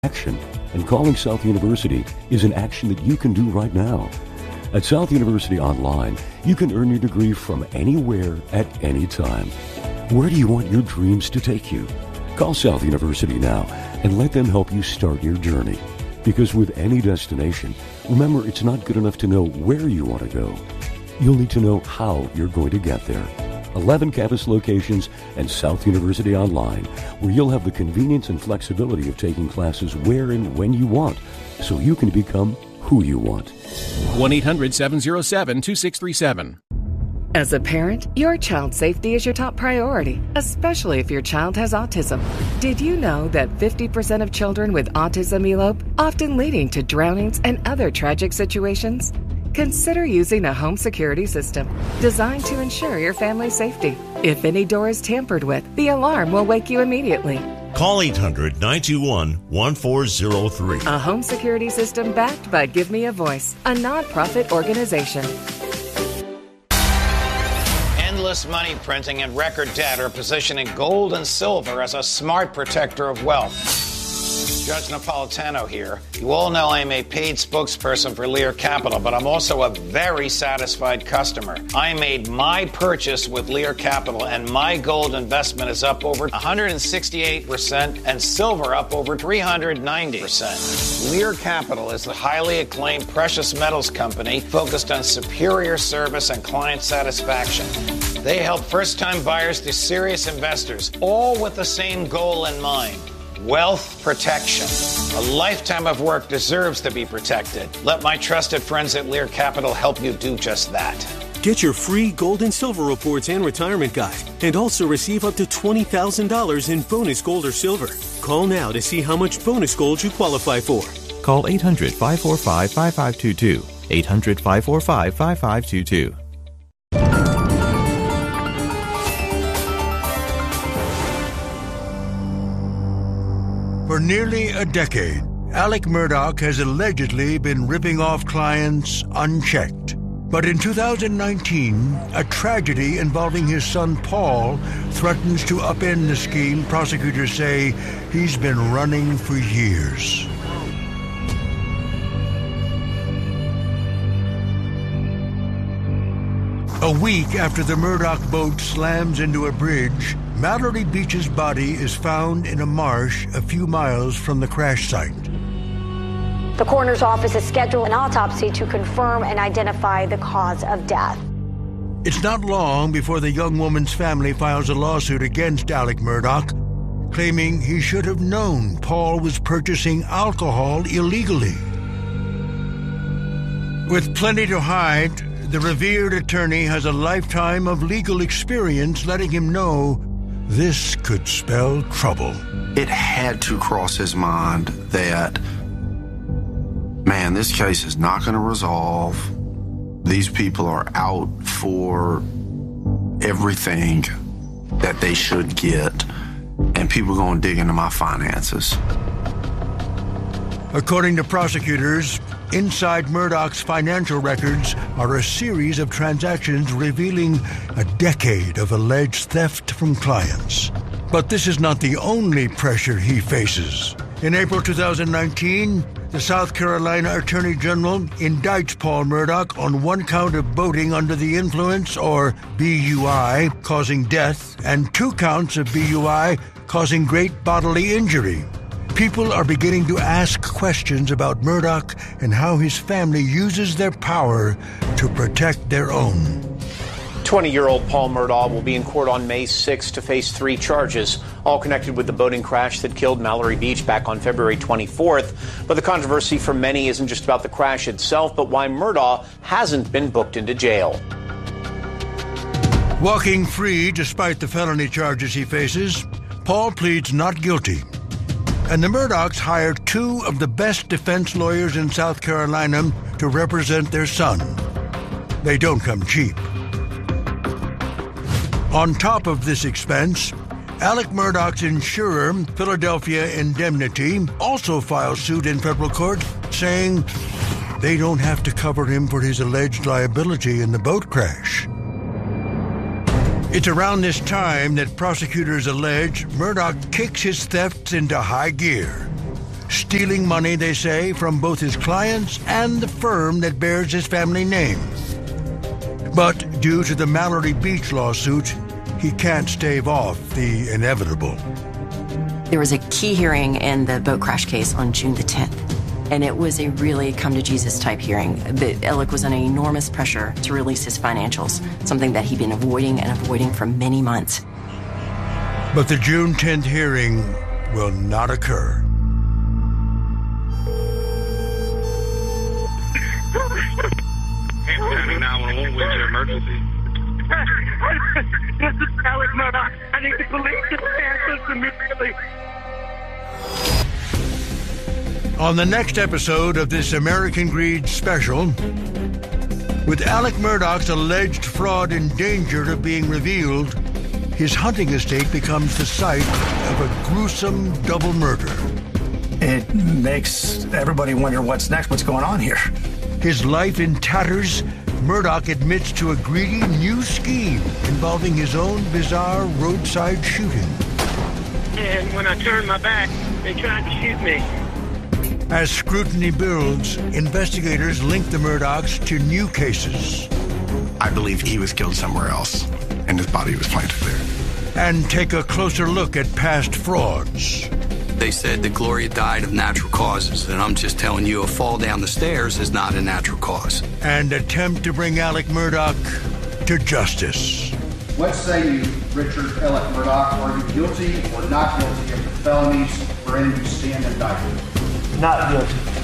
action, and calling South University is an action that you can do right now. At South University Online, you can earn your degree from anywhere at any time. Where do you want your dreams to take you? Call South University now and let them help you start your journey. Because with any destination, remember, it's not good enough to know where you want to go. You'll need to know how you're going to get there. 11 campus locations and South University Online, where you'll have the convenience and flexibility of taking classes where and when you want, so you can become who you want. 1-800-707-2637. As a parent, your child's safety is your top priority, especially if your child has autism. Did you know that 50% of children with autism elope, often leading to drownings and other tragic situations? Consider using a home security system designed to ensure your family's safety. If any door is tampered with, the alarm will wake you immediately. Call 800-921-1403. A home security system backed by Give Me a Voice, a nonprofit organization. Endless money printing and record debt are positioning gold and silver as a smart protector of wealth. Judge Napolitano here. You all know I'm a paid spokesperson for Lear Capital, but I'm also a very satisfied customer. I made my purchase with Lear Capital, and my gold investment is up over 168% and silver up over 390%. Lear Capital is a highly acclaimed precious metals company focused on superior service and client satisfaction. They help first-time buyers to serious investors, all with the same goal in mind. Wealth protection. A lifetime of work deserves to be protected. Let my trusted friends at Lear Capital help you do just that. Get your free gold and silver reports and retirement guide, and also receive up to $20,000 in bonus gold or silver. Call now to see how much bonus gold you qualify for. Call 800-545-5522. 800-545-5522. For nearly a decade, Alec Murdaugh has allegedly been ripping off clients unchecked. But in 2019, a tragedy involving his son Paul threatens to upend the scheme prosecutors say he's been running for years. A week after the Murdaugh boat slams into a bridge, Mallory Beach's body is found in a marsh a few miles from the crash site. The coroner's office has scheduled an autopsy to confirm and identify the cause of death. It's not long before the young woman's family files a lawsuit against Alec Murdaugh, claiming he should have known Paul was purchasing alcohol illegally. With plenty to hide, the revered attorney has a lifetime of legal experience letting him know this could spell trouble. It had to cross his mind that, man, this case is not going to resolve. These people are out for everything that they should get, and people are going to dig into my finances. According to prosecutors, inside Murdaugh's financial records are a series of transactions revealing a decade of alleged theft from clients. But this is not the only pressure he faces. In April 2019, the South Carolina Attorney General indicts Paul Murdaugh on one count of boating under the influence, or BUI, causing death, and 2 counts of BUI causing great bodily injury. People are beginning to ask questions about Murdaugh and how his family uses their power to protect their own. 20-year-old Paul Murdaugh will be in court on May 6 to face 3 charges, all connected with the boating crash that killed Mallory Beach back on February 24th. But the controversy for many isn't just about the crash itself, but why Murdaugh hasn't been booked into jail. Walking free despite the felony charges he faces, Paul pleads not guilty. And the Murdaughs hired 2 of the best defense lawyers in South Carolina to represent their son. They don't come cheap. On top of this expense, Alec Murdaugh's insurer, Philadelphia Indemnity, also filed suit in federal court, saying they don't have to cover him for his alleged liability in the boat crash. It's around this time that prosecutors allege Murdaugh kicks his thefts into high gear. stealing money, they say, from both his clients and the firm that bears his family name. But due to the Mallory Beach lawsuit, he can't stave off the inevitable. There was a key hearing in the boat crash case on June the 10th. And it was a really come-to-Jesus type hearing. Alec was under enormous pressure to release his financials, something that he'd been avoiding for many months. But the June 10th hearing will not occur. County 911, what's your emergency? This is Alec Murdaugh. I need the police to answer immediately. On the next episode of this American Greed special, with Alec Murdaugh's alleged fraud in danger of being revealed, his hunting estate becomes the site of a gruesome double murder. It makes everybody wonder what's next, what's going on here. His life in tatters, Murdaugh admits to a greedy new scheme involving his own bizarre roadside shooting. And when I turned my back, they tried to shoot me. As scrutiny builds, investigators link the Murdaughs to new cases. I believe he was killed somewhere else, and his body was planted there. And take a closer look at past frauds. They said that Gloria died of natural causes, and I'm just telling you, a fall down the stairs is not a natural cause. And attempt to bring Alec Murdaugh to justice. What say you, Richard Alec Murdaugh? Are you guilty or not guilty of the felonies wherein you stand indicted? Not guilty.